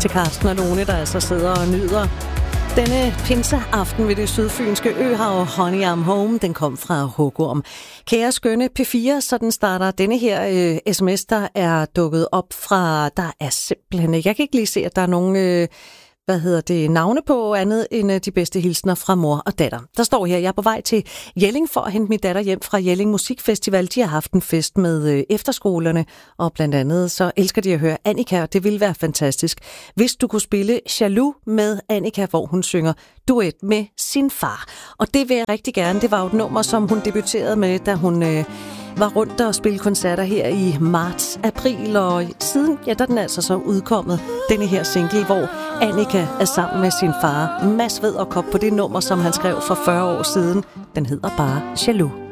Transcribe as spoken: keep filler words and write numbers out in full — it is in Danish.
til Karsten og Lone, der altså sidder og nyder denne pinseaften ved det sydfynske øhav. Honey I'm Home, den kom fra Hugorm. Kære skønne P fire, så den starter denne her øh, sms, der er dukket op fra, der er simpelthen ikke, jeg kan ikke lige se, at der er nogen, øh, hvad hedder det, navne på andet end øh, de bedste hilsner fra mor og datter. Der står her, jeg er på vej til Jelling for at hente min datter hjem fra Jelling Musikfestival. De har haft en fest med øh, efterskolerne, og blandt andet så elsker de at høre Annika, og det ville være fantastisk, hvis du kunne spille Jaloux med Annika, hvor hun synger duet med sin far. Og det vil jeg rigtig gerne. Det var jo et nummer, som hun debuterede med, da hun øh, var rundt og spille koncerter her i marts, april, og siden, ja, der er den altså så udkommet, denne her single, hvor Annika er sammen med sin far, Mads Vederkop, på det nummer, som han skrev for fyrre år siden. Den hedder bare Jaloux.